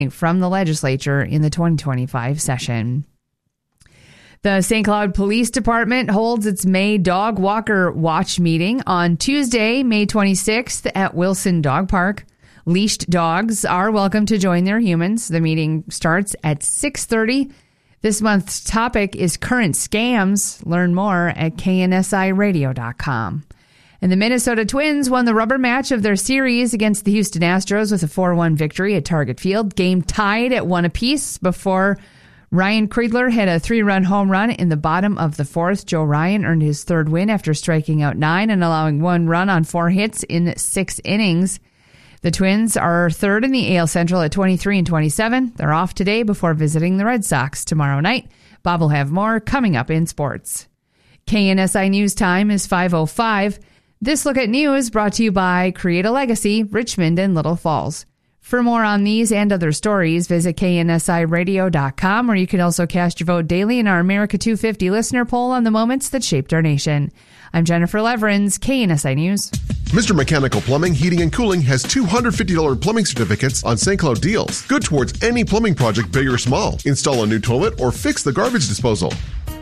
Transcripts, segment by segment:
from the legislature in the 2025 session. The St. Cloud Police Department holds its May Dog Walker Watch meeting on Tuesday, May 26th at Wilson Dog Park. Leashed dogs are welcome to join their humans. The meeting starts at 6:30. This month's topic is current scams. Learn more at KNSIRadio.com. And the Minnesota Twins won the rubber match of their series against the Houston Astros with a 4-1 victory at Target Field. Game tied at 1 apiece before Ryan Kriegler had a 3-run home run in the bottom of the fourth. Joe Ryan earned his third win after striking out 9 and allowing 1 run on 4 hits in 6 innings. The Twins are third in the AL Central at 23-27. They're off today before visiting the Red Sox tomorrow night. Bob will have more coming up in sports. KNSI News Time is 5:05. This Look at News brought to you by Create a Legacy, Richmond and Little Falls. For more on these and other stories, visit KNSIRadio.com, where you can also cast your vote daily in our America 250 listener poll on the moments that shaped our nation. I'm Jennifer Leverins, KNSI News. Mr. Mechanical Plumbing, Heating, and Cooling has $250 plumbing certificates on St. Cloud deals. Good towards any plumbing project, big or small. Install a new toilet or fix the garbage disposal.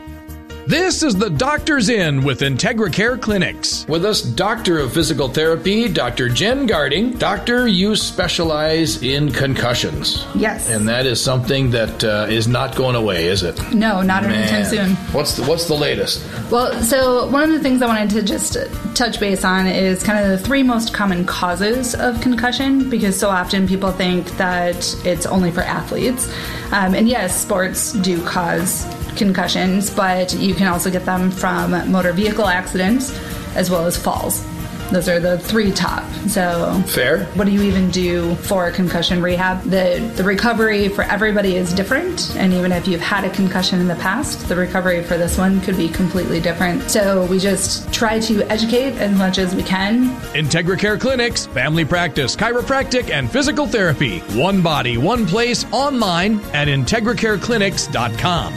This is the Doctor's In with IntegraCare Clinics. With us, Doctor of Physical Therapy, Dr. Jen Garding. Doctor, you specialize in concussions. Yes. And that is something that is not going away, is it? No, not anytime soon. What's the latest? Well, so one of the things I wanted to just touch base on is kind of the 3 most common causes of concussion, because so often people think that it's only for athletes. And yes, sports do cause concussions, but you can also get them from motor vehicle accidents as well as falls. Those are the 3 top. So fair. What do you even do for concussion rehab? The recovery for everybody is different, and even if you've had a concussion in the past, the recovery for this one could be completely different. So we just try to educate as much as we can. IntegraCare Clinics, family practice, chiropractic, and physical therapy. One body, one place, online at IntegraCareClinics.com.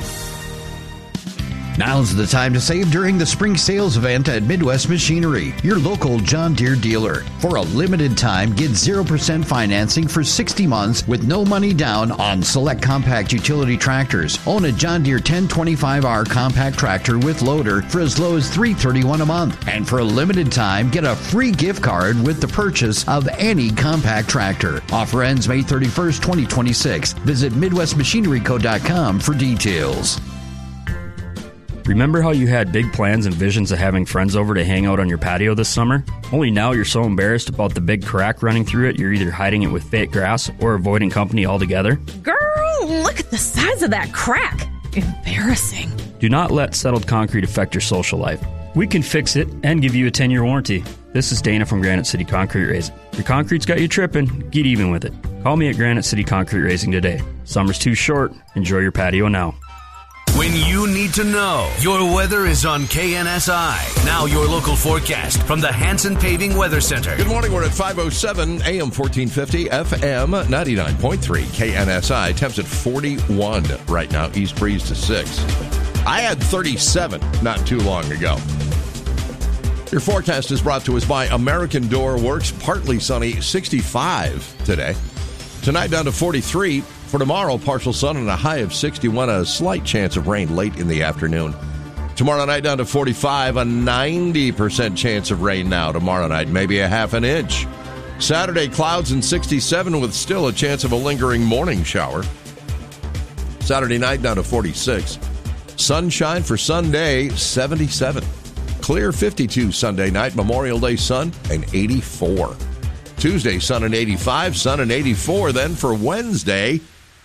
Now's the time to save during the spring sales event at Midwest Machinery, your local John Deere dealer. For a limited time, get 0% financing for 60 months with no money down on select compact utility tractors. Own a John Deere 1025R compact tractor with loader for as low as $331 a month. And for a limited time, get a free gift card with the purchase of any compact tractor. Offer ends May 31st, 2026. Visit MidwestMachineryCo.com for details. Remember how you had big plans and visions of having friends over to hang out on your patio this summer? Only now you're so embarrassed about the big crack running through it, you're either hiding it with fake grass or avoiding company altogether? Girl, look at the size of that crack. Embarrassing. Do not let settled concrete affect your social life. We can fix it and give you a 10-year warranty. This is Dana from Granite City Concrete Raising. Your concrete's got you tripping, get even with it. Call me at Granite City Concrete Raising today. Summer's too short. Enjoy your patio now. When you need to know, your weather is on KNSI. Now your local forecast from the Hanson Paving Weather Center. Good morning. We're at 5:07 AM 1450 FM 99.3 KNSI. Temps at 41 right now. East breeze to 6. I had 37 not too long ago. Your forecast is brought to us by American Door Works. Partly sunny, 65 today. Tonight down to 43. For tomorrow, partial sun and a high of 61, a slight chance of rain late in the afternoon. Tomorrow night down to 45, a 90% chance of rain now tomorrow night, maybe a half an inch. Saturday, clouds and 67 with still a chance of a lingering morning shower. Saturday night down to 46. Sunshine for Sunday, 77. Clear 52 Sunday night, Memorial Day sun, and 84. Tuesday, sun and 85, sun and 84. Then for Wednesday,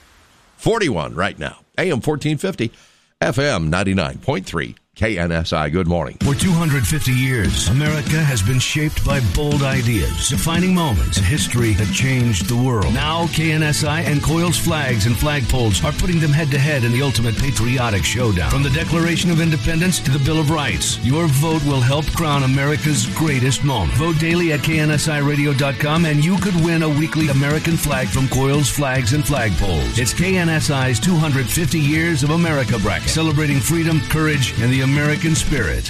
41 right now. AM 1450, FM 99.3. KNSI, good morning. For 250 years, America has been shaped by bold ideas, defining moments in history that changed the world. Now, KNSI and Coils Flags and Flagpoles are putting them head-to-head in the ultimate patriotic showdown. From the Declaration of Independence to the Bill of Rights, your vote will help crown America's greatest moment. Vote daily at KNSIRadio.com and you could win a weekly American flag from Coils Flags and Flagpoles. It's KNSI's 250 Years of America bracket, celebrating freedom, courage, and the American spirit.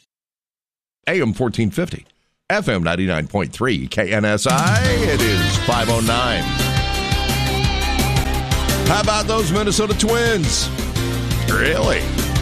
AM 1450, FM 99.3, KNSI. It is 5:09. How about those Minnesota Twins? Really?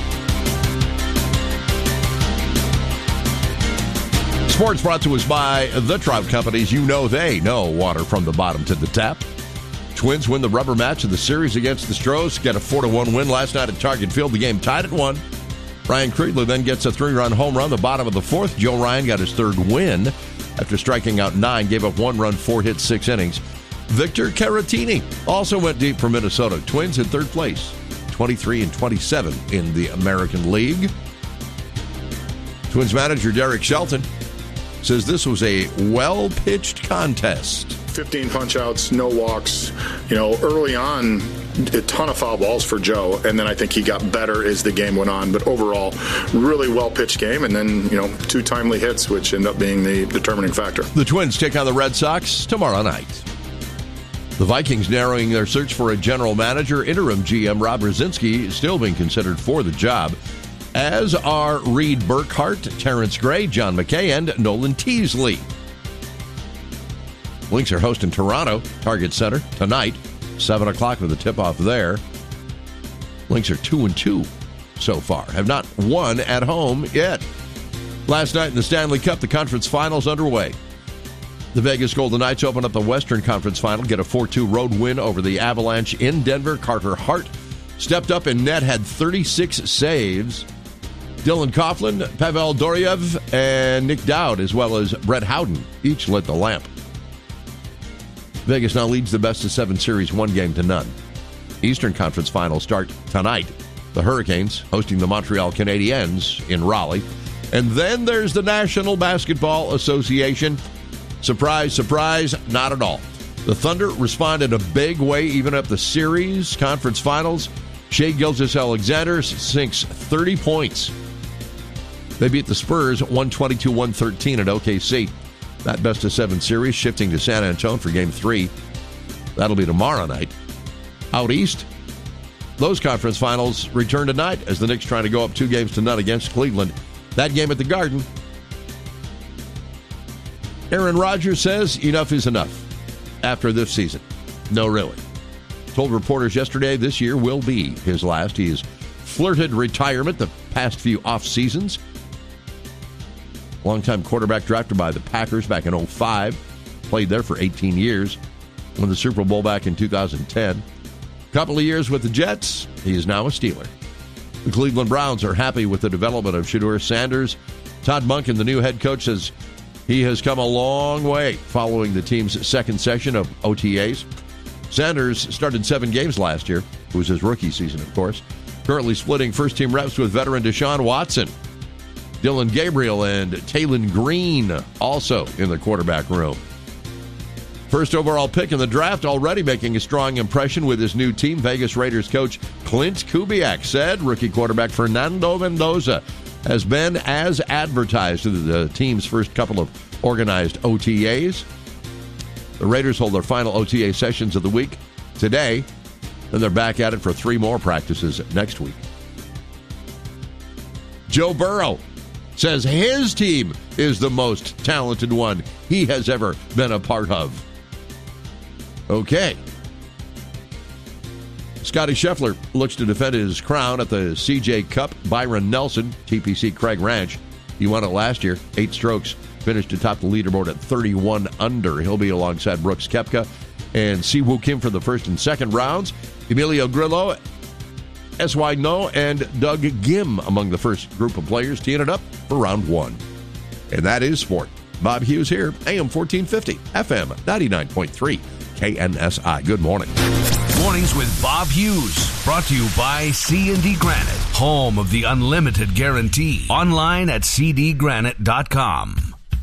Sports brought to us by the Trout Companies. You know they know water from the bottom to the tap. Twins win the rubber match of the series against the Stros. Get a 4-1 win last night at Target Field. The game tied at 1. Ryan Kriegler then gets a 3-run home run the bottom of the 4th. Joe Ryan got his 3rd win after striking out 9. Gave up 1 run, 4 hits, 6 innings. Victor Caratini also went deep for Minnesota. Twins in 3rd place, 23-27 in the American League. Twins manager Derek Shelton says this was a well-pitched contest. 15 punch-outs, no walks. Early on, a ton of foul balls for Joe, and then I think he got better as the game went on. But overall, really well-pitched game, and then, 2 timely hits, which end up being the determining factor. The Twins take on the Red Sox tomorrow night. The Vikings narrowing their search for a general manager. Interim GM Rob Brzezinski still being considered for the job, as are Reed Burkhart, Terrence Gray, John McKay, and Nolan Teasley. Lynx are hosting Toronto, Target Center, tonight, 7 o'clock with a tip-off there. Lynx are 2-2 so far, have not won at home yet. Last night in the Stanley Cup, the conference finals underway. The Vegas Golden Knights open up the Western Conference Final, get a 4-2 road win over the Avalanche in Denver. Carter Hart stepped up in net, had 36 saves. Dylan Coughlin, Pavel Doriev, and Nick Dowd, as well as Brett Howden, each lit the lamp. Vegas now leads the best-of-7 series 1-0. Eastern Conference Finals start tonight. The Hurricanes hosting the Montreal Canadiens in Raleigh. And then there's the National Basketball Association. Surprise, surprise, not at all. The Thunder responded a big way, even up the series conference finals. Shai Gilgeous-Alexander sinks 30 points. They beat the Spurs 122-113 at OKC. That best-of-7 series shifting to San Antonio for Game 3. That'll be tomorrow night. Out east, those conference finals return tonight as the Knicks trying to go up 2-0 against Cleveland. That game at the Garden. Aaron Rodgers says enough is enough after this season. No, really. Told reporters yesterday this year will be his last. He has flirted retirement the past few off seasons. Longtime quarterback drafted by the Packers back in 2005. Played there for 18 years. Won the Super Bowl back in 2010. Couple of years with the Jets. He is now a Steeler. The Cleveland Browns are happy with the development of Shedeur Sanders. Todd Monken, the new head coach, says he has come a long way following the team's second session of OTAs. Sanders started 7 games last year. It was his rookie season, of course. Currently splitting first-team reps with veteran Deshaun Watson. Dylan Gabriel and Taylon Green also in the quarterback room. First overall pick in the draft, already making a strong impression with his new team. Vegas Raiders coach Clint Kubiak said rookie quarterback Fernando Mendoza has been as advertised in the team's first couple of organized OTAs. The Raiders hold their final OTA sessions of the week today. Then they're back at it for 3 more practices next week. Joe Burrow says his team is the most talented one he has ever been a part of. Okay. Scotty Scheffler looks to defend his crown at the CJ Cup. Byron Nelson, TPC Craig Ranch, he won it last year. 8 strokes. Finished atop the leaderboard at 31 under. He'll be alongside Brooks Koepka and Siwoo Kim for the first and second rounds. Emilio Grillo, S.Y. No, and Doug Gim among the first group of players teeing it up for round 1. And that is sport. Bob Hughes here, AM 1450, FM 99.3, KNSI. Good morning. Mornings with Bob Hughes. Brought to you by C&D Granite, home of the unlimited guarantee. Online at cdgranite.com.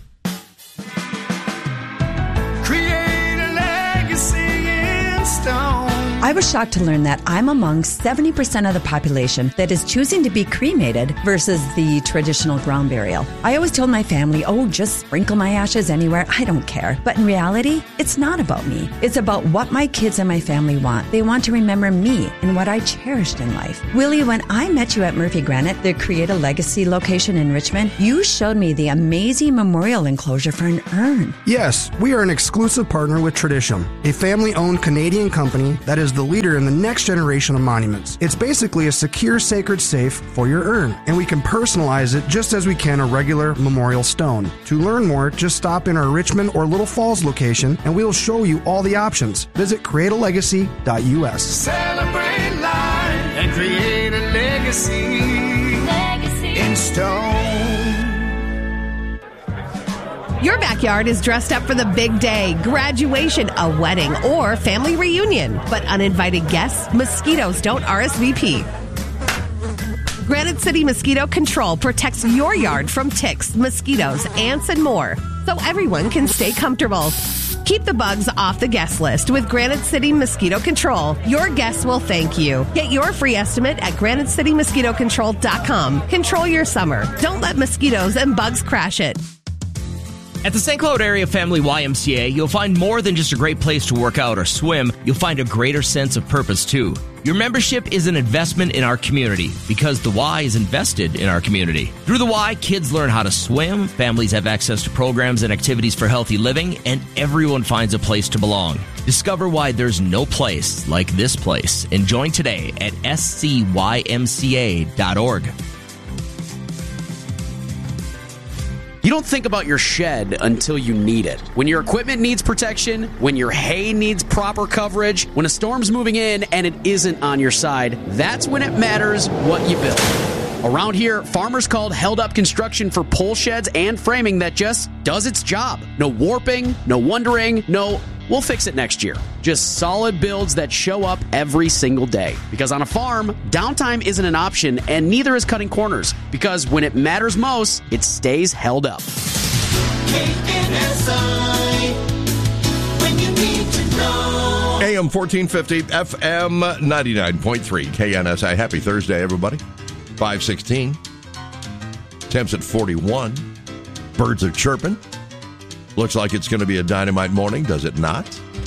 I was shocked to learn that I'm among 70% of the population that is choosing to be cremated versus the traditional ground burial. I always told my family, just sprinkle my ashes anywhere. I don't care. But in reality, it's not about me. It's about what my kids and my family want. They want to remember me and what I cherished in life. Willie, when I met you at Murphy Granite, the Create a Legacy location in Richmond, you showed me the amazing memorial enclosure for an urn. Yes, we are an exclusive partner with Tradition, a family-owned Canadian company that is the the leader in the next generation of monuments. It's basically a secure, sacred safe for your urn, and we can personalize it just as we can a regular memorial stone. To learn more, just stop in our Richmond or Little Falls location, and we will show you all the options. Visit createalegacy.us. Celebrate life and create a legacy in stone. Your backyard is dressed up for the big day, graduation, a wedding, or family reunion. But uninvited guests, mosquitoes don't RSVP. Granite City Mosquito Control protects your yard from ticks, mosquitoes, ants, and more, so everyone can stay comfortable. Keep the bugs off the guest list with Granite City Mosquito Control. Your guests will thank you. Get your free estimate at GraniteCityMosquitoControl.com. Control your summer. Don't let mosquitoes and bugs crash it. At the St. Cloud Area Family YMCA, you'll find more than just a great place to work out or swim. You'll find a greater sense of purpose, too. Your membership is an investment in our community because the Y is invested in our community. Through the Y, kids learn how to swim, families have access to programs and activities for healthy living, and everyone finds a place to belong. Discover why there's no place like this place and join today at scymca.org. You don't think about your shed until you need it. When your equipment needs protection, when your hay needs proper coverage, when a storm's moving in and it isn't on your side, that's when it matters what you build. Around here, farmers called Held Up Construction for pole sheds and framing that just does its job. No warping, no wondering, no, we'll fix it next year. Just solid builds that show up every single day. Because on a farm, downtime isn't an option, and neither is cutting corners. Because when it matters most, it stays held up. KNSI, when you need to know. AM 1450, FM 99.3, KNSI. Happy Thursday, everybody. 5:16. Temps at 41. Birds are chirping. Looks like it's going to be a dynamite morning, does it not?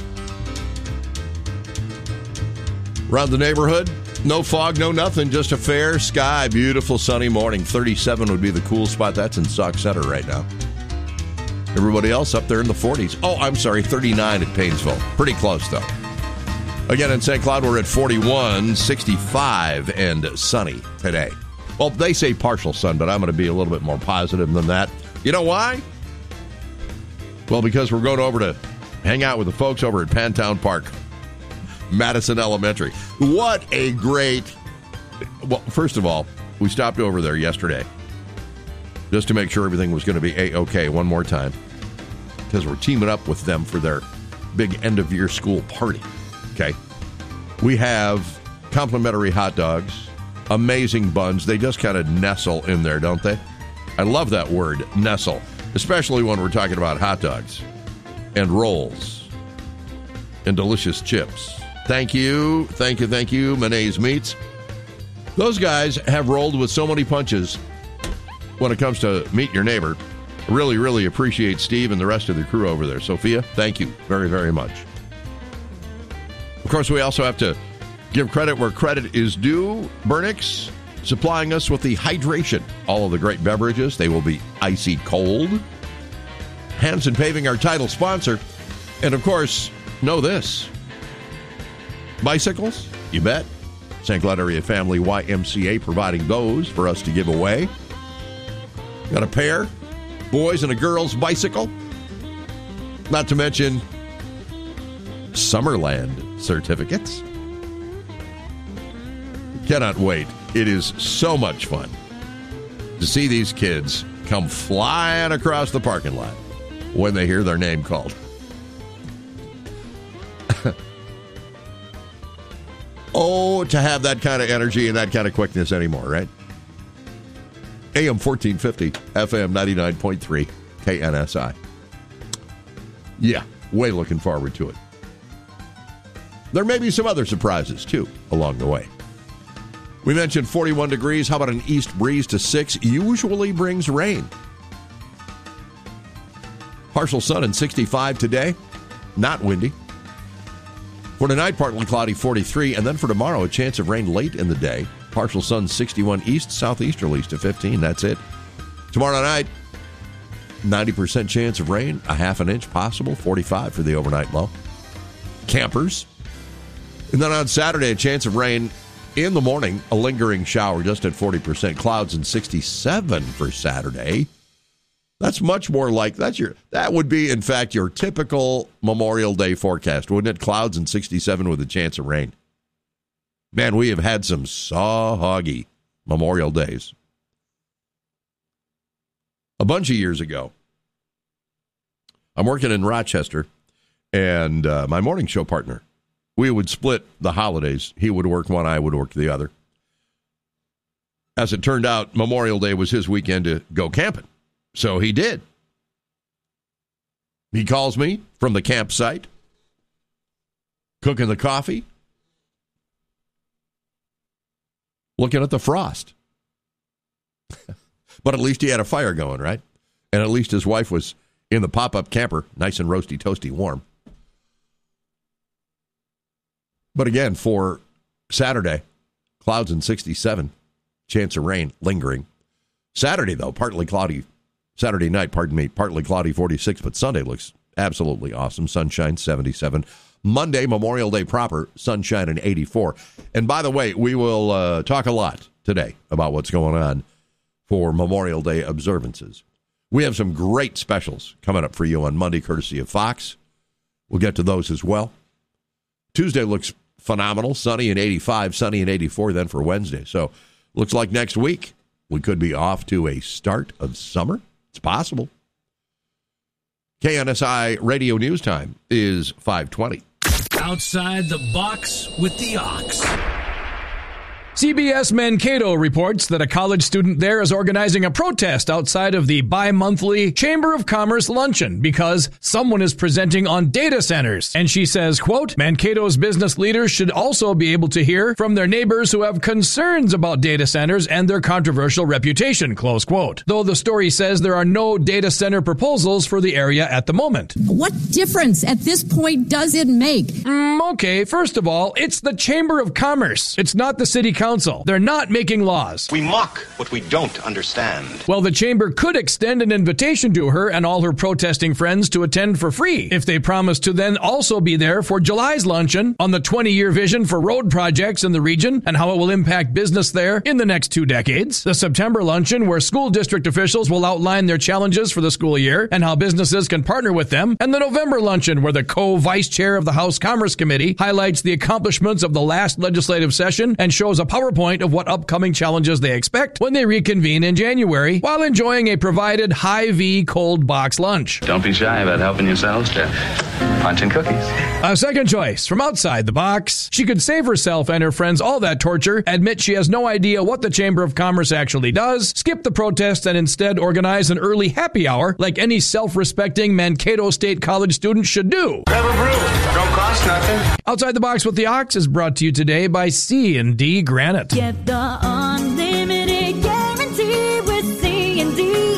Around the neighborhood, no fog, no nothing, just a fair sky, beautiful sunny morning. 37 would be the cool spot. That's in Sauk Center right now. Everybody else up there in the 40s. Oh, I'm sorry, 39 at Paynesville. Pretty close, though. Again, in St. Cloud, we're at 41, 65, and sunny today. Well, they say partial sun, but I'm going to be a little bit more positive than that. You know why? Well, because we're going over to hang out with the folks over at Pantown Park, Madison Elementary. What a great... Well, first of all, we stopped over there yesterday just to make sure everything was going to be A-OK one more time because we're teaming up with them for their big end-of-year school party. Okay? We have complimentary hot dogs, amazing buns. They just kind of nestle in there, don't they? I love that word, nestle. Especially when we're talking about hot dogs and rolls and delicious chips. Thank you, Mayonnaise Meats. Those guys have rolled with so many punches when it comes to meet your neighbor. Really, really appreciate Steve and the rest of the crew over there. Sophia, thank you very, very much. Of course, we also have to give credit where credit is due. Burnix supplying us with the hydration. All of the great beverages, they will be icy cold. Hanson Paving, our title sponsor. And of course, know this. Bicycles, you bet. St. Cloud Area Family YMCA providing those for us to give away. Got a pair, boys and a girls bicycle. Not to mention Summerland certificates. Cannot wait. It is so much fun to see these kids come flying across the parking lot when they hear their name called. Oh, to have that kind of energy and that kind of quickness anymore, right? AM 1450, FM 99.3, KNSI. Yeah, way looking forward to it. There may be some other surprises, too, along the way. We mentioned 41 degrees. How about an east breeze to 6? Usually brings rain. Partial sun and 65 today. Not windy. For tonight, partly cloudy, 43. And then for tomorrow, a chance of rain late in the day. Partial sun, 61 east, southeasterlies to 15. That's it. Tomorrow night, 90% chance of rain. A half an inch possible, 45 for the overnight low. Campers, And then on Saturday, a chance of rain in the morning, a lingering shower just at 40%, clouds and 67 for Saturday. That's much more like that would be, in fact, your typical Memorial Day forecast, wouldn't it? Clouds and 67 with a chance of rain. Man, we have had some soggy Memorial Days. A bunch of years ago, I'm working in Rochester, and my morning show partner, we would split the holidays. He would work one, I would work the other. As it turned out, Memorial Day was his weekend to go camping. So he did. He calls me from the campsite, cooking the coffee, looking at the frost. But at least he had a fire going, right? And at least his wife was in the pop-up camper, nice and roasty, toasty, warm. But again, for Saturday, clouds and 67, chance of rain lingering. Saturday, though, partly cloudy. Saturday night, partly cloudy, 46, but Sunday looks absolutely awesome. Sunshine, 77. Monday, Memorial Day proper, sunshine and 84. And by the way, we will talk a lot today about what's going on for Memorial Day observances. We have some great specials coming up for you on Monday, courtesy of Fox. We'll get to those as well. Tuesday looks phenomenal, sunny and 85, sunny and 84 then for Wednesday. So looks like next week we could be off to a start of summer. It's possible. KNSI Radio News Time is 5:20. Outside the box with the Ox. CBS Mankato reports that a college student there is organizing a protest outside of the bi-monthly Chamber of Commerce luncheon because someone is presenting on data centers. And she says, quote, Mankato's business leaders should also be able to hear from their neighbors who have concerns about data centers and their controversial reputation, close quote. Though the story says there are no data center proposals for the area at the moment. What difference at this point does it make? Okay, first of all, it's the Chamber of Commerce. It's not the city council. They're not making laws. We mock what we don't understand. Well, the chamber could extend an invitation to her and all her protesting friends to attend for free if they promise to then also be there for July's luncheon on the 20-year vision for road projects in the region and how it will impact business there in the next 2 decades. The September luncheon, where school district officials will outline their challenges for the school year and how businesses can partner with them. And the November luncheon, where the co-vice chair of the House Commerce Committee highlights the accomplishments of the last legislative session and shows a PowerPoint of what upcoming challenges they expect when they reconvene in January while enjoying a provided high-V cold box lunch. Don't be shy about helping yourselves to punch and cookies. A second choice from outside the box. She could save herself and her friends all that torture, admit she has no idea what the Chamber of Commerce actually does, skip the protest and instead organize an early happy hour like any self-respecting Mankato State College student should do. Grab a brew. Don't cost nothing. Outside the Box with the Ox is brought to you today by C&D Granite. Get the unlimited guarantee with C&D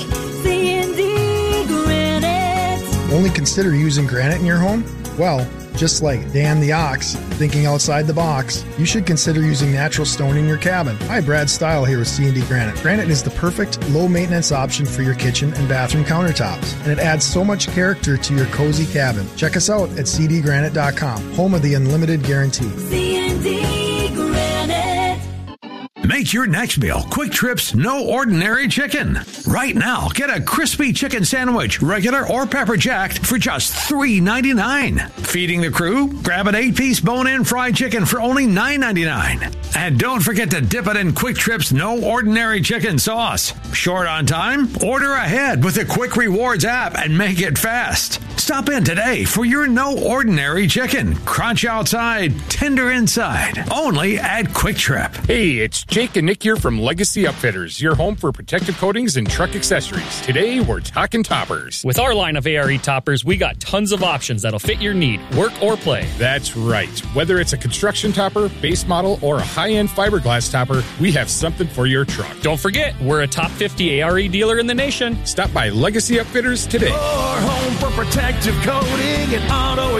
Granite. Only consider using granite in your home? Well, just like Dan the Ox, thinking outside the box, you should consider using natural stone in your cabin. Hi, Brad Stile here with C&D Granite. Granite is the perfect low-maintenance option for your kitchen and bathroom countertops, and it adds so much character to your cozy cabin. Check us out at cdgranite.com, home of the unlimited guarantee. C&D Granite. Make your next meal Quick Trip's No Ordinary Chicken. Right now, get a crispy chicken sandwich, regular or pepper jacked, for just $3.99. Feeding the crew? Grab an 8-piece bone-in fried chicken for only $9.99. And don't forget to dip it in Quick Trip's No Ordinary Chicken sauce. Short on time? Order ahead with the Quick Rewards app and make it fast. Stop in today for your No Ordinary Chicken. Crunch outside, tender inside. Only at Quick Trip. Hey, it's Jake and Nick here from Legacy Upfitters, your home for protective coatings and truck accessories. Today, we're talking toppers. With our line of ARE toppers, we got tons of options that'll fit your need, work or play. That's right. Whether it's a construction topper, base model, or a high-end fiberglass topper, we have something for your truck. Don't forget, we're a top 50 ARE dealer in the nation. Stop by Legacy Upfitters today. Your home for protective coating and auto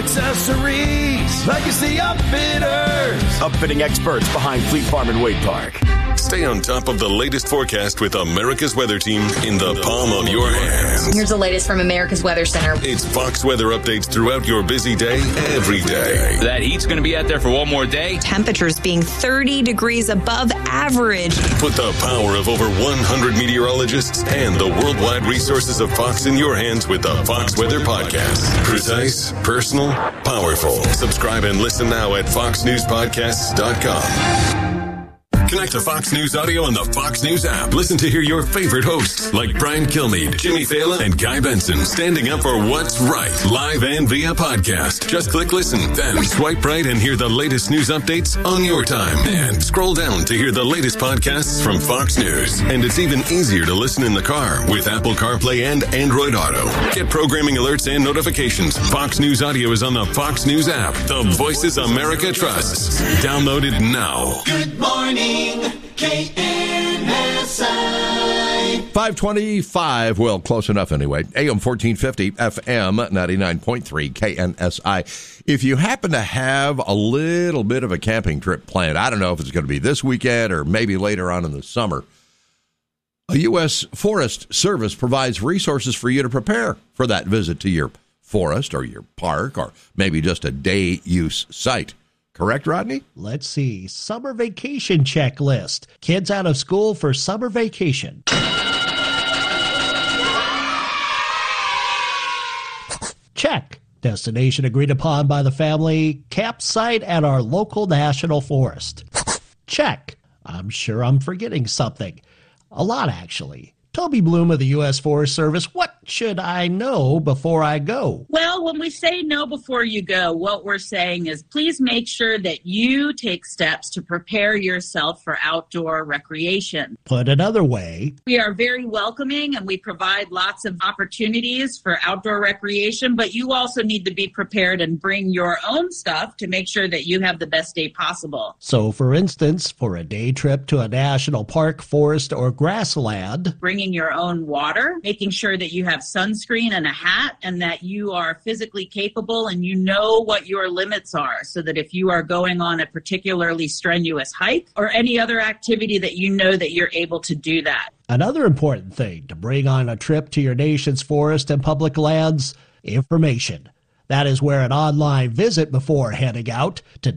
accessories. Legacy Upfitters. Upfitting experts behind Fleet Farm and Wade Park. Stay on top of the latest forecast with America's Weather Team in the palm of your hands. Here's the latest from America's Weather Center. It's Fox weather updates throughout your busy day, every day. That heat's going to be out there for one more day. Temperatures being 30 degrees above average. Put the power of over 100 meteorologists and the worldwide resources of Fox in your hands with the Fox Weather Podcast. Precise, personal, powerful. Subscribe and listen now at foxnewspodcasts.com. Connect to Fox News Audio on the Fox News app. Listen to hear your favorite hosts like Brian Kilmeade, Jimmy Fallon, and Guy Benson standing up for what's right, live and via podcast. Just click listen, then swipe right and hear the latest news updates on your time. And scroll down to hear the latest podcasts from Fox News. And it's even easier to listen in the car with Apple CarPlay and Android Auto. Get programming alerts and notifications. Fox News Audio is on the Fox News app. The voices America trusts. Download it now. Good morning. KNSI 525, well, close enough anyway. AM 1450, FM 99.3, KNSI. If you happen to have a little bit of a camping trip planned, I don't know if it's going to be this weekend or maybe later on in the summer, a U.S. Forest Service provides resources for you to prepare for that visit to your forest or your park or maybe just a day-use site. Correct, Rodney? Let's see. Summer vacation checklist. Kids out of school for summer vacation. Check. Destination agreed upon by the family. Campsite at our local national forest. Check. I'm sure I'm forgetting something. A lot, actually. Toby Bloom of the U.S. Forest Service, what should I know before I go? Well, when we say know before you go, what we're saying is please make sure that you take steps to prepare yourself for outdoor recreation. Put another way, we are very welcoming and we provide lots of opportunities for outdoor recreation, but you also need to be prepared and bring your own stuff to make sure that you have the best day possible. So, for instance, for a day trip to a national park, forest, or grassland, bringing your own water, making sure that you have sunscreen and a hat and that you are physically capable and you know what your limits are so that if you are going on a particularly strenuous hike or any other activity that you know that you're able to do that. Another important thing to bring on a trip to your nation's forest and public lands, information. That is where an online visit before heading out to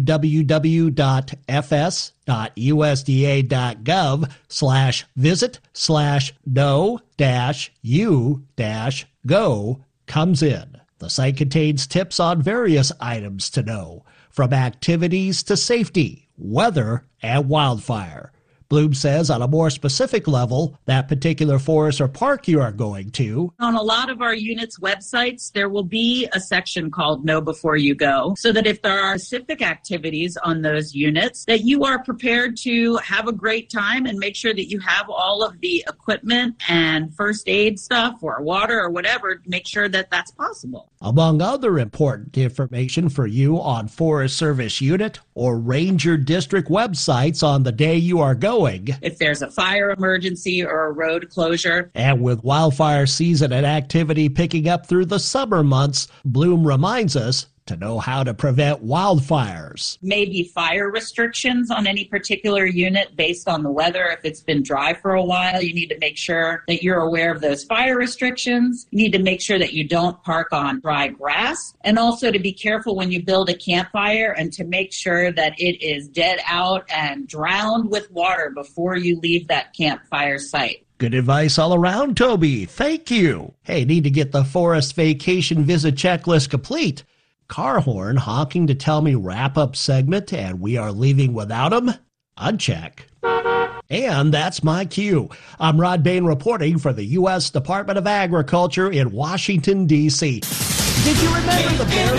www.fs.usda.gov/visit/know-u-go comes in. The site contains tips on various items to know, from activities to safety, weather, and wildfire. Bloom says on a more specific level, that particular forest or park you are going to. On a lot of our units' websites, there will be a section called Know Before You Go, so that if there are specific activities on those units, that you are prepared to have a great time and make sure that you have all of the equipment and first aid stuff or water or whatever to make sure that that's possible. Among other important information for you on Forest Service unit or Ranger District websites on the day you are going. If there's a fire emergency or a road closure. And with wildfire season and activity picking up through the summer months, Bloom reminds us to know how to prevent wildfires. Maybe fire restrictions on any particular unit based on the weather. If it's been dry for a while, you need to make sure that you're aware of those fire restrictions. You need to make sure that you don't park on dry grass, and also to be careful when you build a campfire and to make sure that it is dead out and drowned with water before you leave that campfire site. Good advice all around, Toby. Thank you. Hey, need to get the forest vacation visit checklist complete. Car horn honking to tell me wrap-up segment and we are leaving without him? Uncheck. And that's my cue. I'm Rod Bain reporting for the U.S. Department of Agriculture in Washington, D.C. Did you remember the bear?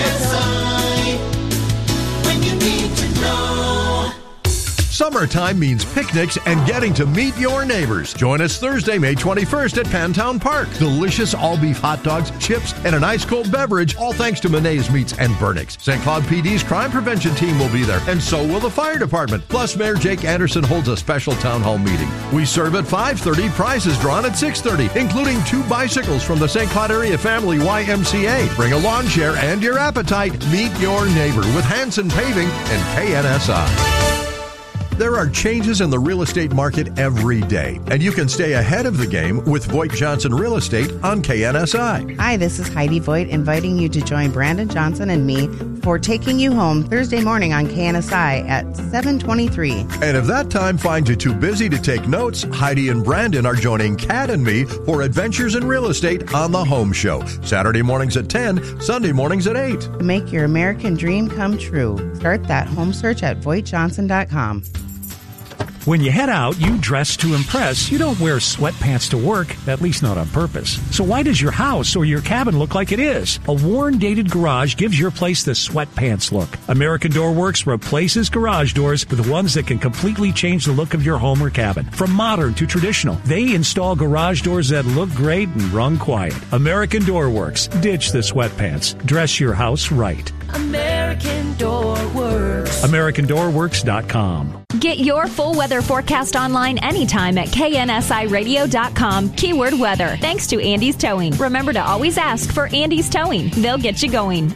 When you need to know. Summertime means picnics and getting to meet your neighbors. Join us Thursday, May 21st at Pantown Park. Delicious all-beef hot dogs, chips, and an ice-cold beverage, all thanks to Monet's Meats and Burnix. St. Cloud PD's crime prevention team will be there, and so will the fire department. Plus, Mayor Jake Anderson holds a special town hall meeting. We serve at 5:30, prizes drawn at 6:30, including 2 bicycles from the St. Cloud Area Family YMCA. Bring a lawn chair and your appetite. Meet your neighbor with Hanson Paving and KNSI. There are changes in the real estate market every day, and you can stay ahead of the game with Voigt Johnson Real Estate on KNSI. Hi, this is Heidi Voigt, inviting you to join Brandon Johnson and me for Taking You Home Thursday morning on KNSI at 7:23. And if that time finds you too busy to take notes, Heidi and Brandon are joining Kat and me for Adventures in Real Estate on The Home Show. Saturday mornings at 10, Sunday mornings at 8. Make your American dream come true. Start that home search at VoigtJohnson.com. When you head out, you dress to impress. You don't wear sweatpants to work, at least not on purpose. So why does your house or your cabin look like it is? A worn, dated garage gives your place the sweatpants look. American Door Works replaces garage doors with ones that can completely change the look of your home or cabin. From modern to traditional, they install garage doors that look great and run quiet. American Door Works. Ditch the sweatpants. Dress your house right. American Door Works. AmericanDoorWorks.com. Get your full weather forecast online anytime at KNSIRadio.com. Keyword weather. Thanks to Andy's Towing. Remember to always ask for Andy's Towing. They'll get you going.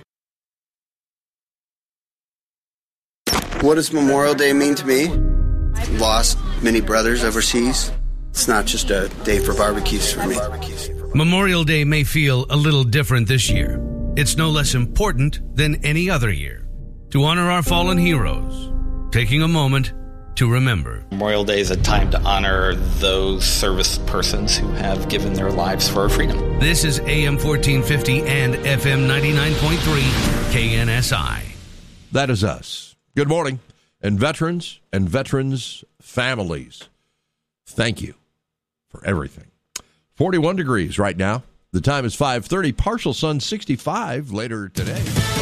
What does Memorial Day mean to me? Lost many brothers overseas. It's not just a day for barbecues for me. Memorial Day may feel a little different this year. It's no less important than any other year to honor our fallen heroes, taking a moment to remember. Memorial Day is a time to honor those service persons who have given their lives for our freedom. This is AM 1450 and FM 99.3 KNSI. That is us. Good morning. And veterans families, thank you for everything. 41 degrees right now. The time is 5:30. Partial sun, 65 later today.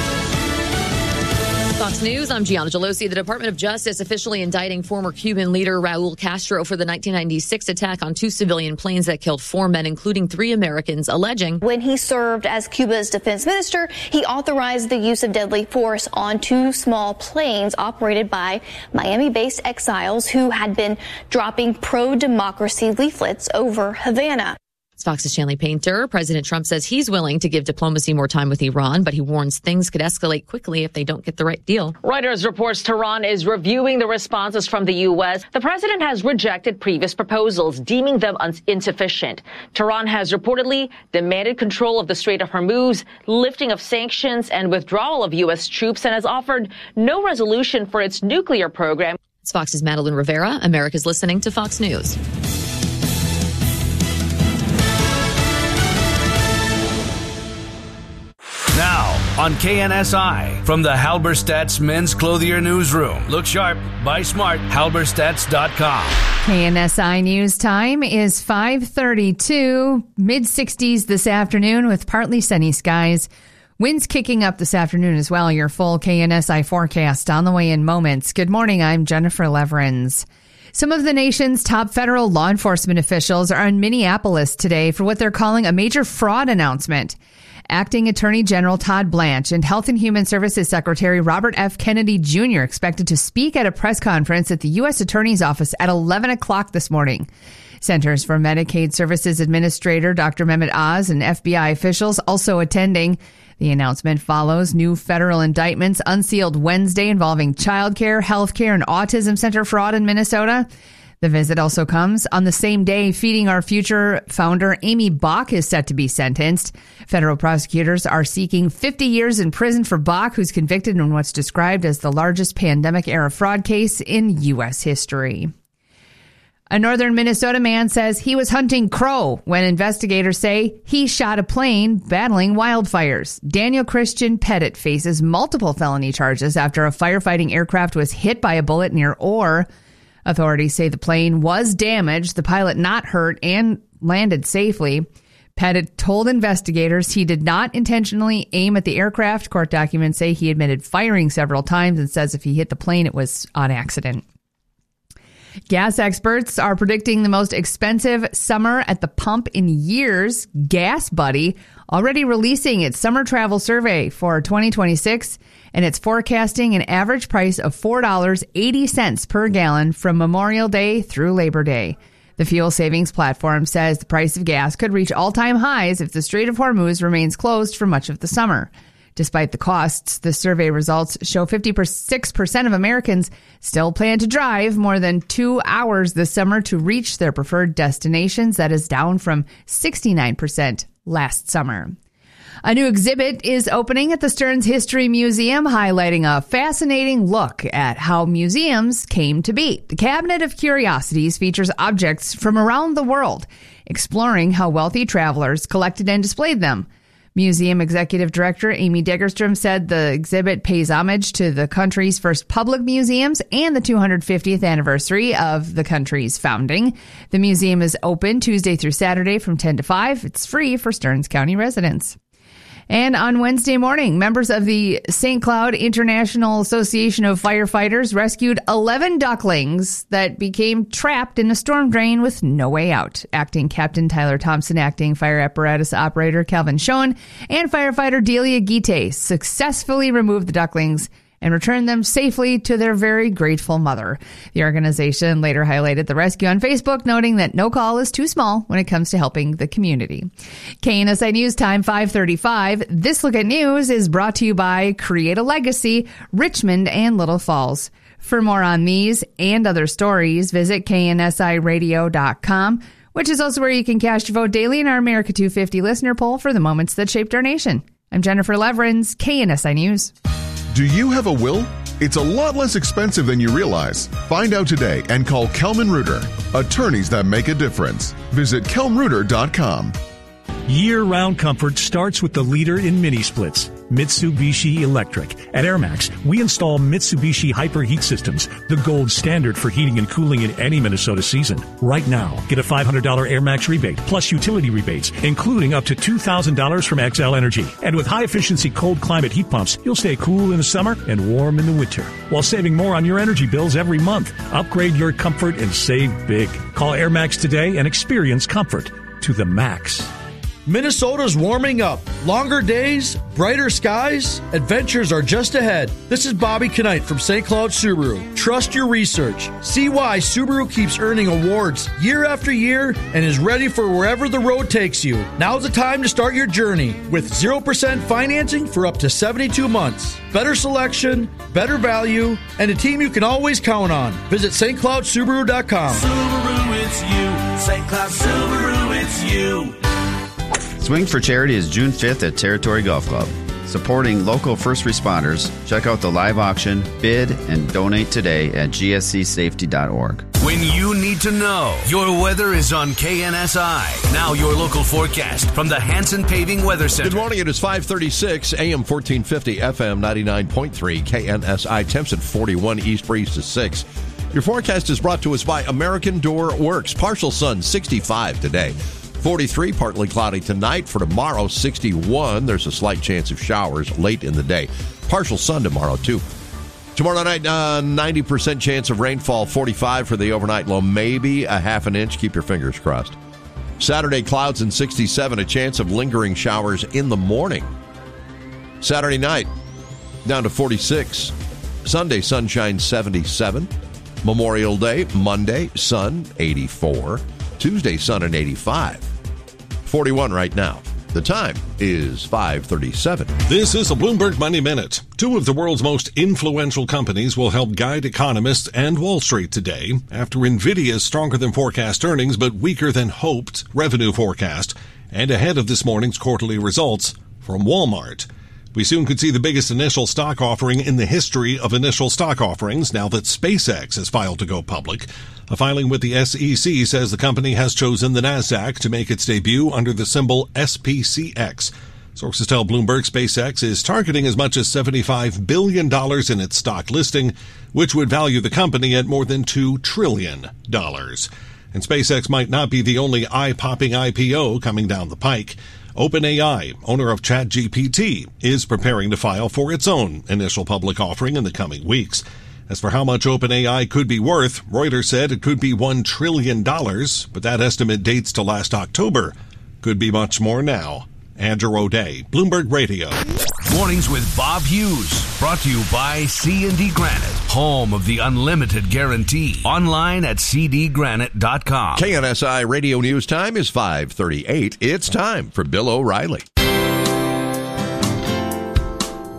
Fox News, I'm Gianna Gelosi. The Department of Justice officially indicting former Cuban leader Raul Castro for the 1996 attack on 2 civilian planes that killed 4 men, including 3 Americans, alleging when he served as Cuba's defense minister, he authorized the use of deadly force on 2 small planes operated by Miami-based exiles who had been dropping pro-democracy leaflets over Havana. It's Fox's Shanley Painter. President Trump says he's willing to give diplomacy more time with Iran, but he warns things could escalate quickly if they don't get the right deal. Reuters reports Tehran is reviewing the responses from the U.S. The president has rejected previous proposals, deeming them insufficient. Tehran has reportedly demanded control of the Strait of Hormuz, lifting of sanctions, and withdrawal of U.S. troops, and has offered no resolution for its nuclear program. It's Fox's Madeline Rivera. America's listening to Fox News. Now, on KNSI, from the Halberstadt's Men's Clothier Newsroom. Look sharp, buy smart, halberstats.com. KNSI News Time is 5:32, mid-60s this afternoon with partly sunny skies. Winds kicking up this afternoon as well. Your full KNSI forecast on the way in moments. Good morning, I'm Jennifer Leverins. Some of the nation's top federal law enforcement officials are in Minneapolis today for what they're calling a major fraud announcement. Acting Attorney General Todd Blanche and Health and Human Services Secretary Robert F. Kennedy Jr. expected to speak at a press conference at the U.S. Attorney's Office at 11 o'clock this morning. Centers for Medicaid Services Administrator Dr. Mehmet Oz and FBI officials also attending. The announcement follows new federal indictments unsealed Wednesday involving childcare, healthcare, and autism center fraud in Minnesota. The visit also comes on the same day Feeding Our Future founder Amy Bach is set to be sentenced. Federal prosecutors are seeking 50 years in prison for Bach, who's convicted in what's described as the largest pandemic-era fraud case in U.S. history. A northern Minnesota man says he was hunting crow when investigators say he shot a plane battling wildfires. Daniel Christian Pettit faces multiple felony charges after a firefighting aircraft was hit by a bullet near Orr. Authorities say the plane was damaged, the pilot not hurt, and landed safely. Pettit told investigators he did not intentionally aim at the aircraft. Court documents say he admitted firing several times and says if he hit the plane, it was on accident. Gas experts are predicting the most expensive summer at the pump in years. Gas Buddy already releasing its summer travel survey for 2026, and it's forecasting an average price of $4.80 per gallon from Memorial Day through Labor Day. The fuel savings platform says the price of gas could reach all-time highs if the Strait of Hormuz remains closed for much of the summer. Despite the costs, the survey results show 56% of Americans still plan to drive more than 2 hours this summer to reach their preferred destinations. That is down from 69% last summer. A new exhibit is opening at the Stearns History Museum, highlighting a fascinating look at how museums came to be. The Cabinet of Curiosities features objects from around the world, exploring how wealthy travelers collected and displayed them. Museum Executive Director Amy Degerstrom said the exhibit pays homage to the country's first public museums and the 250th anniversary of the country's founding. The museum is open Tuesday through Saturday from 10 to 5. It's free for Stearns County residents. And on Wednesday morning, members of the St. Cloud International Association of Firefighters rescued 11 ducklings that became trapped in a storm drain with no way out. Acting Captain Tyler Thompson, acting fire apparatus operator Calvin Schoen, and firefighter Delia Gite successfully removed the ducklings and returned them safely to their very grateful mother. The organization later highlighted the rescue on Facebook, noting that no call is too small when it comes to helping the community. KNSI News Time, 5:35. This Look at News is brought to you by Create a Legacy, Richmond and Little Falls. For more on these and other stories, visit KNSIRadio.com, which is also where you can cast your vote daily in our America 250 listener poll for the moments that shaped our nation. I'm Jennifer Leverins, KNSI News. Do you have a will? It's a lot less expensive than you realize. Find out today and call Kelman Reuter, attorneys that make a difference. Visit kelmreuter.com. Year-round comfort starts with the leader in mini splits, Mitsubishi Electric. At Air Max, we install Mitsubishi Hyper Heat Systems, the gold standard for heating and cooling in any Minnesota season. Right now, get a $500 Air Max rebate, plus utility rebates, including up to $2,000 from XL Energy. And with high-efficiency cold climate heat pumps, you'll stay cool in the summer and warm in the winter, while saving more on your energy bills every month. Upgrade your comfort and save big. Call Air Max today and experience comfort to the max. Minnesota's warming up. Longer days, brighter skies, adventures are just ahead. This is Bobby Knight from St. Cloud Subaru. Trust your research. See why Subaru keeps earning awards year after year and is ready for wherever the road takes you. Now's the time to start your journey with 0% financing for up to 72 months. Better selection, better value, and a team you can always count on. Visit stcloudsubaru.com. Subaru, it's you. St. Cloud Subaru, it's you. Swing for Charity is June 5th at Territory Golf Club. Supporting local first responders, check out the live auction, bid, and donate today at gscsafety.org. When you need to know, your weather is on KNSI. Now your local forecast from the Hanson Paving Weather Center. Good morning. It is 5:36, AM 1450, FM 99.3, KNSI. Temps at 41, east breeze to 6. Your forecast is brought to us by American Door Works. Partial sun, 65 today. 43, partly cloudy tonight. For tomorrow, 61. There's a slight chance of showers late in the day. Partial sun tomorrow, too. Tomorrow night, 90% chance of rainfall, 45 for the overnight low, maybe a half an inch. Keep your fingers crossed. Saturday, clouds and 67, a chance of lingering showers in the morning. Saturday night, down to 46. Sunday, sunshine, 77. Memorial Day, Monday, sun, 84. Tuesday, sun, and 85. 41 right now. The time is 5:37. This is a Bloomberg Money Minute. Two of the world's most influential companies will help guide economists and Wall Street today after NVIDIA's stronger than forecast earnings but weaker than hoped revenue forecast and ahead of this morning's quarterly results from Walmart. We soon could see the biggest initial stock offering in the history of initial stock offerings now that SpaceX has filed to go public. A filing with the SEC says the company has chosen the NASDAQ to make its debut under the symbol SPCX. Sources tell Bloomberg SpaceX is targeting as much as $75 billion in its stock listing, which would value the company at more than $2 trillion. And SpaceX might not be the only eye-popping IPO coming down the pike. OpenAI, owner of ChatGPT, is preparing to file for its own initial public offering in the coming weeks. As for how much OpenAI could be worth, Reuters said it could be $1 trillion, but that estimate dates to last October. Could be much more now. Andrew O'Day, Bloomberg Radio. Mornings with Bob Hughes, brought to you by C&D Granite, home of the unlimited guarantee. Online at cdgranite.com. KNSI Radio News Time is 5:38. It's time for Bill O'Reilly.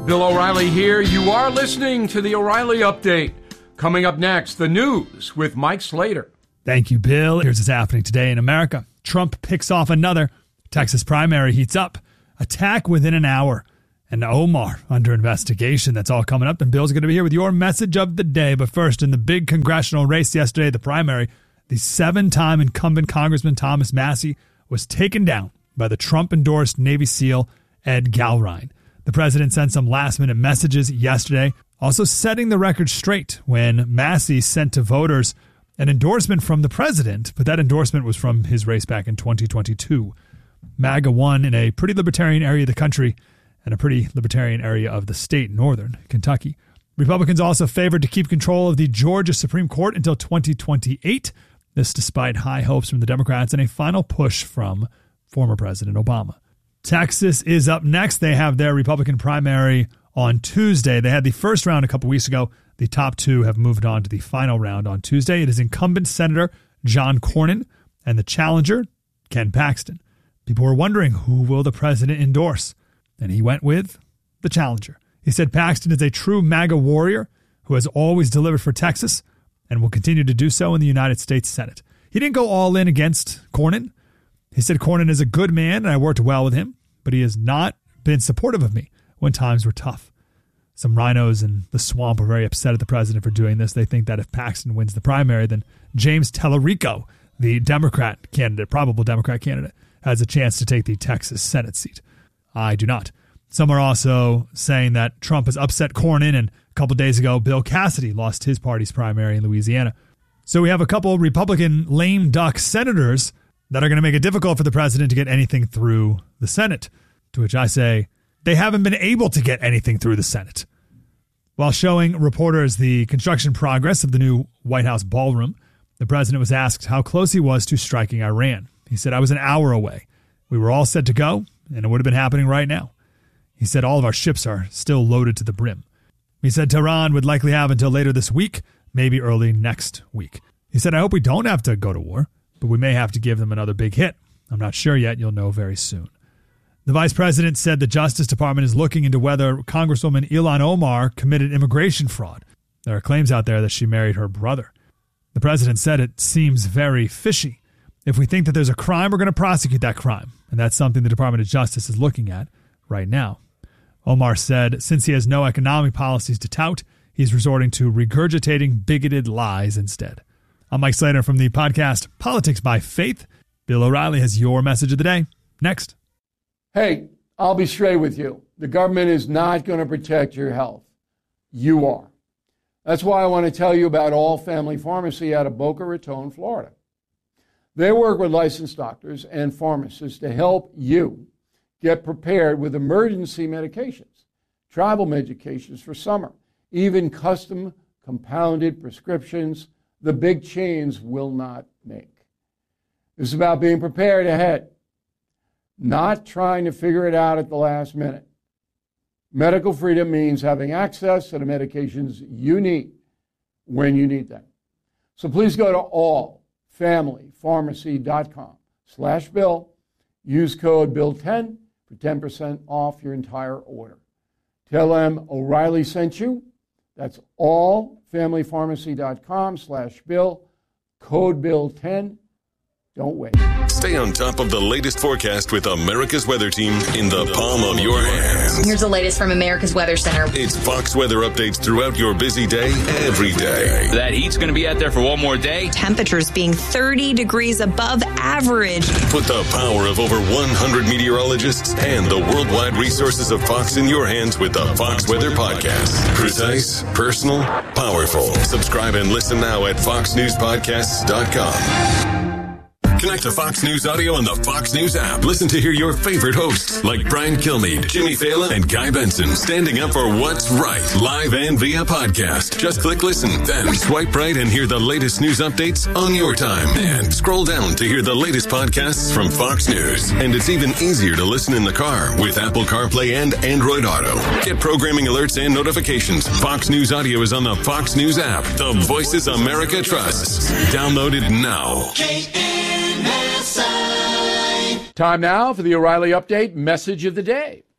Bill O'Reilly here. You are listening to the O'Reilly Update. Coming up next, the news with Mike Slater. Thank you, Bill. Here's what's happening today in America. Trump picks off another. Texas primary heats up. Attack within an hour. And Omar under investigation. That's all coming up. And Bill's going to be here with your message of the day. But first, in the big congressional race yesterday, the primary, the 7-time incumbent Congressman Thomas Massie was taken down by the Trump-endorsed Navy SEAL Ed Galrine. The president sent some last-minute messages yesterday, also setting the record straight when Massie sent to voters an endorsement from the president, but that endorsement was from his race back in 2022. MAGA won in a pretty libertarian area of the country and a pretty libertarian area of the state, northern Kentucky. Republicans also favored to keep control of the Georgia Supreme Court until 2028. This despite high hopes from the Democrats and a final push from former President Obama. Texas is up next. They have their Republican primary on Tuesday. They had the first round a couple weeks ago. The top two have moved on to the final round on Tuesday. It is incumbent Senator John Cornyn and the challenger, Ken Paxton. People were wondering, who will the president endorse? And he went with the challenger. He said Paxton is a true MAGA warrior who has always delivered for Texas and will continue to do so in the United States Senate. He didn't go all in against Cornyn. He said Cornyn is a good man and I worked well with him, but he has not been supportive of me when times were tough. Some rhinos in the swamp are very upset at the president for doing this. They think that if Paxton wins the primary, then James Tellerico, the Democrat candidate, probable Democrat candidate, has a chance to take the Texas Senate seat. I do not. Some are also saying that Trump has upset Cornyn, and a couple days ago, Bill Cassidy lost his party's primary in Louisiana. So we have a couple Republican lame duck senators that are going to make it difficult for the president to get anything through the Senate, to which I say they haven't been able to get anything through the Senate. While showing reporters the construction progress of the new White House ballroom, the president was asked how close he was to striking Iran. He said, "I was an hour away. We were all set to go, and it would have been happening right now." He said all of our ships are still loaded to the brim. He said Tehran would likely have until later this week, maybe early next week. He said, "I hope we don't have to go to war, but we may have to give them another big hit. I'm not sure yet. You'll know very soon." The vice president said the Justice Department is looking into whether Congresswoman Ilhan Omar committed immigration fraud. There are claims out there that she married her brother. The president said it seems very fishy. If we think that there's a crime, we're going to prosecute that crime. And that's something the Department of Justice is looking at right now. Omar said since he has no economic policies to tout, he's resorting to regurgitating bigoted lies instead. I'm Mike Slater from the podcast Politics by Faith. Bill O'Reilly has your message of the day. Next. Hey, I'll be straight with you. The government is not going to protect your health. You are. That's why I want to tell you about All Family Pharmacy out of Boca Raton, Florida. They work with licensed doctors and pharmacists to help you get prepared with emergency medications, travel medications for summer, even custom compounded prescriptions the big chains will not make. This is about being prepared ahead, not trying to figure it out at the last minute. Medical freedom means having access to the medications you need when you need them. So please go to allfamilypharmacy.com/Bill. Use code BILL10 for 10% off your entire order. Tell them O'Reilly sent you. That's allfamilypharmacy.com/Bill. Code BILL10. Don't wait. Stay on top of the latest forecast with America's Weather Team in the palm of your hands. Here's the latest from America's Weather Center. It's Fox weather updates throughout your busy day, every day. That heat's going to be out there for one more day. Temperatures being 30 degrees above average. Put the power of over 100 meteorologists and the worldwide resources of Fox in your hands with the Fox Weather Podcast. Precise, personal, powerful. Subscribe and listen now at foxnewspodcasts.com. Connect to Fox News Audio on the Fox News app. Listen to hear your favorite hosts like Brian Kilmeade, Jimmy Fallon, and Guy Benson standing up for what's right, live and via podcast. Just click listen, then swipe right and hear the latest news updates on your time. And scroll down to hear the latest podcasts from Fox News. And it's even easier to listen in the car with Apple CarPlay and Android Auto. Get programming alerts and notifications. Fox News Audio is on the Fox News app. The voices America trusts. Download it now. Time now for the O'Reilly Update message of the day.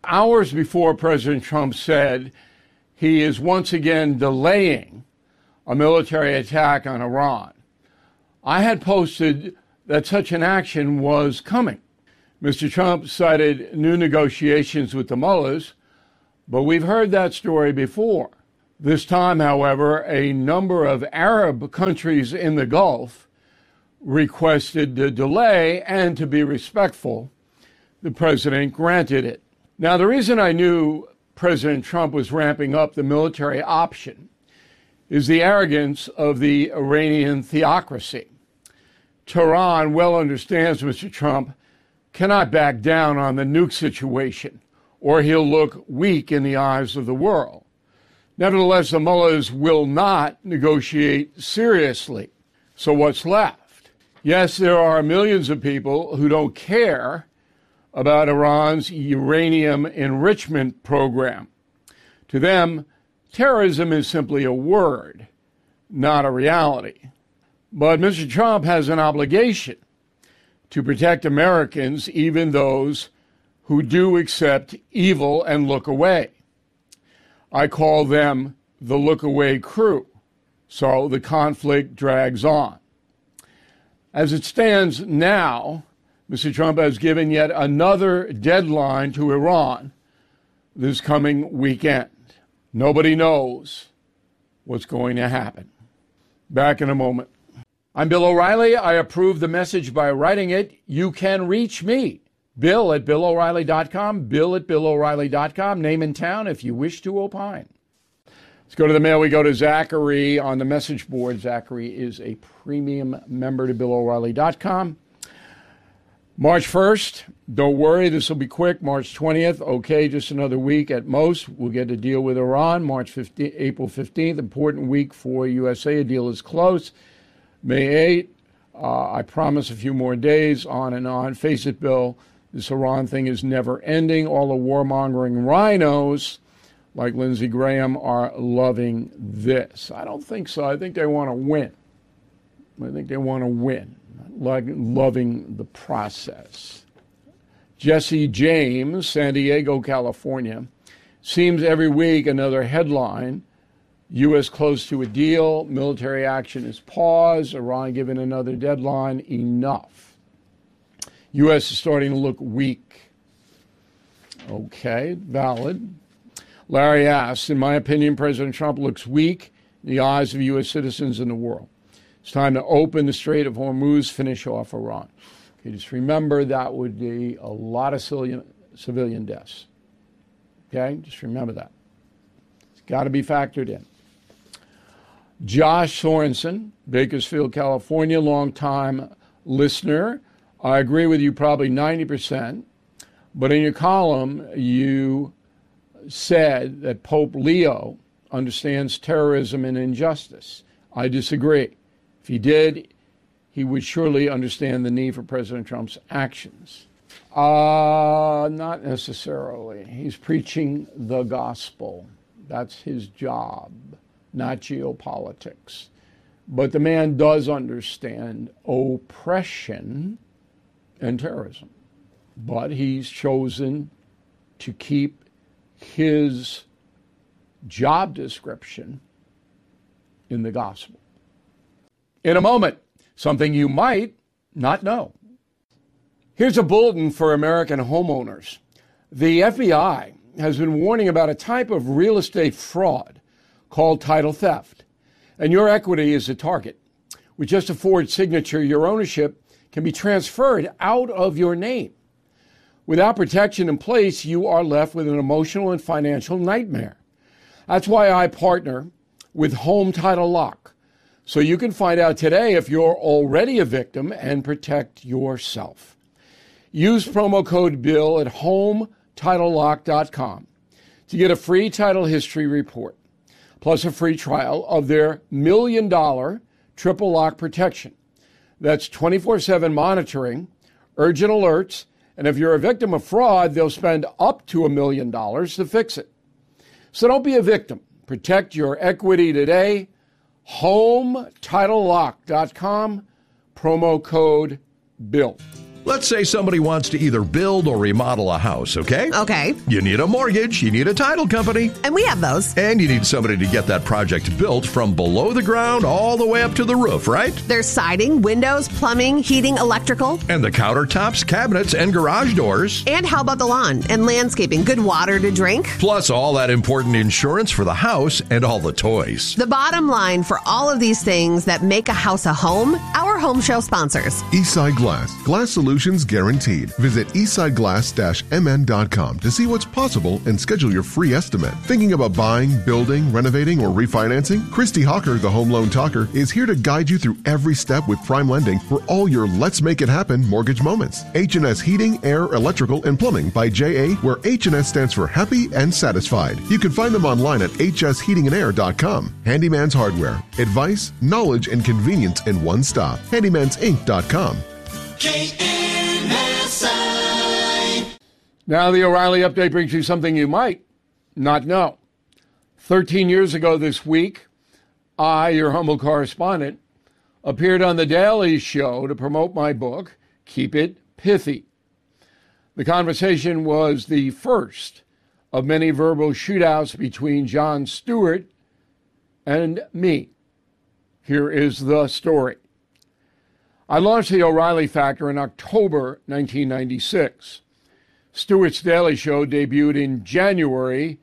hours before President Trump said he is once again delaying a military attack on Iran, I had posted that such an action was coming. Mr. Trump cited new negotiations with the mullahs, but we've heard that story before. This time, however, a number of Arab countries in the Gulf requested the delay, and to be respectful, the president granted it. Now, the reason I knew President Trump was ramping up the military option is the arrogance of the Iranian theocracy. Tehran well understands Mr. Trump cannot back down on the nuke situation, or he'll look weak in the eyes of the world. Nevertheless, the mullahs will not negotiate seriously. So what's left? Yes, there are millions of people who don't care about Iran's uranium enrichment program. To them, terrorism is simply a word, not a reality. But Mr. Trump has an obligation to protect Americans, even those who do accept evil and look away. I call them the look-away crew. So the conflict drags on. As it stands now, Mr. Trump has given yet another deadline to Iran this coming weekend. Nobody knows what's going to happen. Back in a moment. I'm Bill O'Reilly. I approve the message by writing it. You can reach me, Bill at BillO'Reilly.com, Bill at BillO'Reilly.com, name and town if you wish to opine. Let's go to the mail. We go to Zachary on the message board. Zachary is a premium member to BillO'Reilly.com. March 1st, don't worry, this will be quick. March 20th, okay, just another week at most. We'll get a deal with Iran. April 15th, important week for USA. A deal is close. May 8th, I promise a few more days, on and on. Face it, Bill, this Iran thing is never ending. All the warmongering rhinos like Lindsey Graham are loving this. I don't think so. I think they want to win. Like loving the process. Jesse James, San Diego, California. Seems every week another headline. U.S. close to a deal. Military action is paused. Iran given another deadline. Enough. U.S. is starting to look weak. Okay, valid. Larry asks, in my opinion, President Trump looks weak in the eyes of U.S. citizens in the world. It's time to open the Strait of Hormuz, finish off Iran. Okay, just remember that would be a lot of civilian deaths. Okay, just remember that. It's got to be factored in. Josh Sorensen, Bakersfield, California, longtime listener. I agree with you probably 90%, but in your column you said that Pope Leo understands terrorism and injustice. I disagree. If he did, he would surely understand the need for President Trump's actions. Not necessarily. He's preaching the gospel. That's his job, not geopolitics. But the man does understand oppression and terrorism. But he's chosen to keep his job description in the gospel. In a moment, something you might not know. Here's a bulletin for American homeowners. The FBI has been warning about a type of real estate fraud called title theft, and your equity is the target. With just a forged signature, your ownership can be transferred out of your name. Without protection in place, you are left with an emotional and financial nightmare. That's why I partner with Home Title Lock, so you can find out today if you're already a victim and protect yourself. Use promo code BILL at HomeTitleLock.com to get a free title history report, plus a free trial of their $1 million triple lock protection. That's 24/7 monitoring, urgent alerts, and if you're a victim of fraud, they'll spend up to $1 million to fix it. So don't be a victim. Protect your equity today. HomeTitleLock.com, promo code BILL. Let's say somebody wants to either build or remodel a house, okay? Okay. You need a mortgage, you need a title company. And we have those. And you need somebody to get that project built from below the ground all the way up to the roof, right? There's siding, windows, plumbing, heating, electrical. And the countertops, cabinets, and garage doors. And how about the lawn and landscaping? Good water to drink. Plus all that important insurance for the house and all the toys. The bottom line for all of these things that make a house a home, our home show sponsors. Eastside Glass. Glass solutions guaranteed. Visit eastsiteglass-mn.com to see what's possible and schedule your free estimate. Thinking about buying, building, renovating, or refinancing? Christy Hawker, the Home Loan Talker, is here to guide you through every step with prime lending for all your Let's Make It Happen mortgage moments. H&S Heating, Air, Electrical, and Plumbing by J.A., where H&S stands for happy and satisfied. You can find them online at hsheatingandair.com. Handyman's Hardware. Advice, knowledge, and convenience in one stop. handymansinc.com. KNSI. Now the O'Reilly Update brings you something you might not know. 13 years ago this week, I, your humble correspondent, appeared on The Daily Show to promote my book, Keep It Pithy. The conversation was the first of many verbal shootouts between Jon Stewart and me. Here is the story. I launched the O'Reilly Factor in October 1996. Stewart's Daily Show debuted in January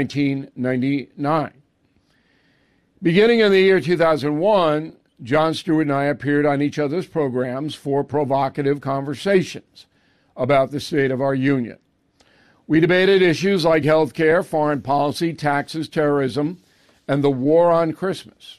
1999. Beginning in the year 2001, Jon Stewart and I appeared on each other's programs for provocative conversations about the state of our union. We debated issues like health care, foreign policy, taxes, terrorism, and the war on Christmas.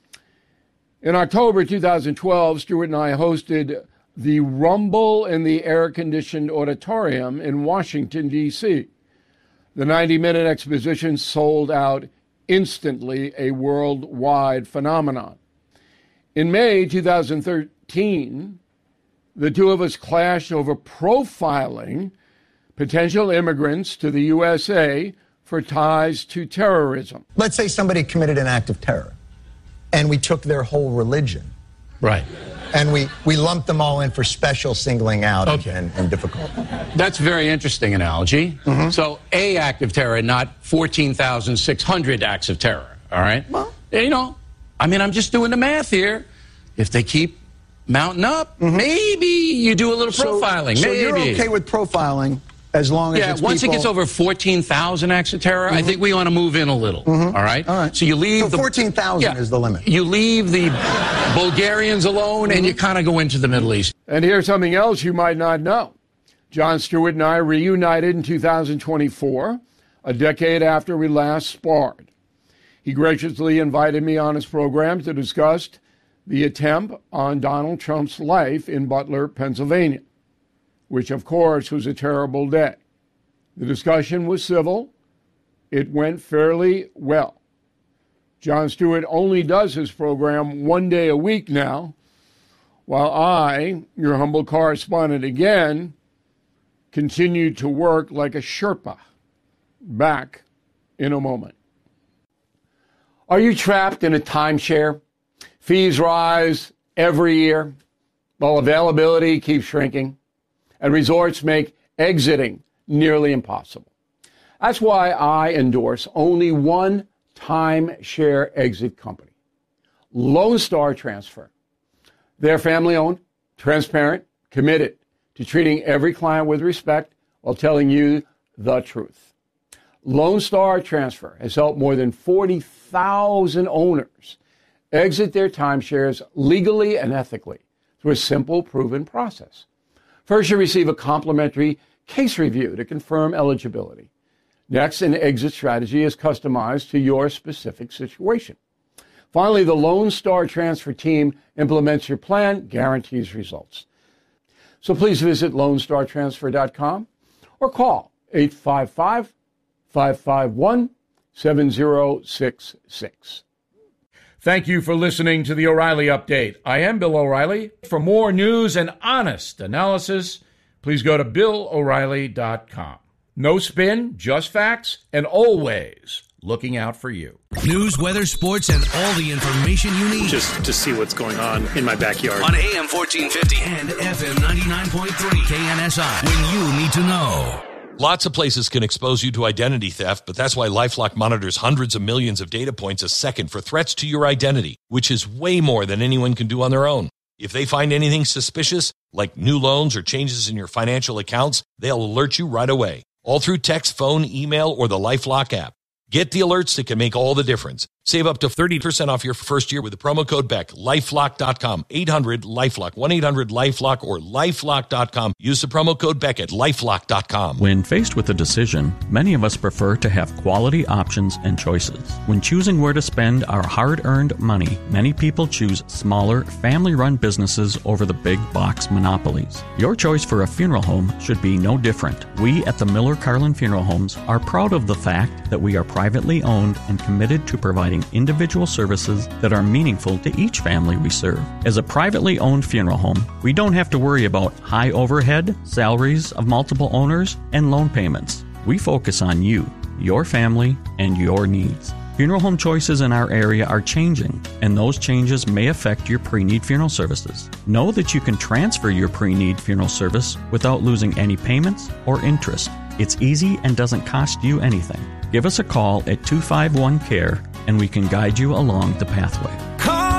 In October 2012, Stewart and I hosted the Rumble in the Air-Conditioned Auditorium in Washington, D.C. The 90-minute exposition sold out instantly, a worldwide phenomenon. In May 2013, the two of us clashed over profiling potential immigrants to the USA for ties to terrorism. Let's say somebody committed an act of terror, and we took their whole religion. Right. And we lumped them all in for special singling out and difficult. That's a very interesting analogy. Mm-hmm. So a act of terror, not 14,600 acts of terror, all right? Well, you know, I mean, I'm just doing the math here. If they keep mounting up, maybe you do a little profiling. So maybe. you're okay with profiling as long as it's once people... it gets over 14,000 acts of terror, I think we want to move in a little, all right? All right. So you leave so 14,000 is the limit. You leave the Bulgarians alone, and you kind of go into the Middle East. And here's something else you might not know. Jon Stewart and I reunited in 2024, a decade after we last sparred. He graciously invited me on his program to discuss the attempt on Donald Trump's life in Butler, Pennsylvania, which, of course, was a terrible day. The discussion was civil. It went fairly well. Jon Stewart only does his program one day a week now, while I, your humble correspondent again, continue to work like a Sherpa. Back in a moment. Are you trapped in a timeshare? Fees rise every year, while availability keeps shrinking, and resorts make exiting nearly impossible. That's why I endorse only one timeshare exit company, Lone Star Transfer. They're family-owned, transparent, committed to treating every client with respect while telling you the truth. Lone Star Transfer has helped more than 40,000 owners exit their timeshares legally and ethically through a simple, proven process. First, you receive a complimentary case review to confirm eligibility. Next, an exit strategy is customized to your specific situation. Finally, the Lone Star Transfer team implements your plan, guarantees results. So please visit LoneStarTransfer.com or call 855-551-7066. Thank you for listening to the O'Reilly Update. I am Bill O'Reilly. For more news and honest analysis, please go to BillO'Reilly.com. No spin, just facts, and always looking out for you. News, weather, sports, and all the information you need. Just to see what's going on in my backyard. On AM 1450 and FM 99.3 KNSI. When you need to know. Lots of places can expose you to identity theft, but that's why LifeLock monitors hundreds of millions of data points a second for threats to your identity, which is way more than anyone can do on their own. If they find anything suspicious, like new loans or changes in your financial accounts, they'll alert you right away, all through text, phone, email, or the LifeLock app. Get the alerts that can make all the difference. Save up to 30% off your first year with the promo code BECK. LifeLock.com. 800-LifeLock. 1-800-LifeLock or LifeLock.com. Use the promo code BECK at LifeLock.com. When faced with a decision, many of us prefer to have quality options and choices. When choosing where to spend our hard-earned money, many people choose smaller, family-run businesses over the big box monopolies. Your choice for a funeral home should be no different. We at the Miller Carlin Funeral Homes are proud of the fact that we are privately owned and committed to providing individual services that are meaningful to each family we serve. As a privately owned funeral home, we don't have to worry about high overhead, salaries of multiple owners, and loan payments. We focus on you, your family, and your needs. Funeral home choices in our area are changing, and those changes may affect your pre-need funeral services. Know that you can transfer your pre-need funeral service without losing any payments or interest. It's easy and doesn't cost you anything. Give us a call at 251-CARE and we can guide you along the pathway.